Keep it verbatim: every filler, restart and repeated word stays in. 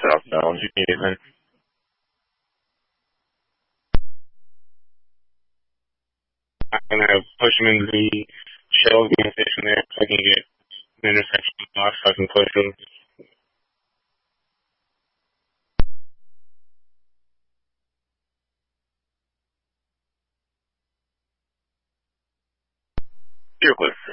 southbound immediately. I'm gonna push him into the Shell gas station there so I can get an intersection off so I can push him. Fearless.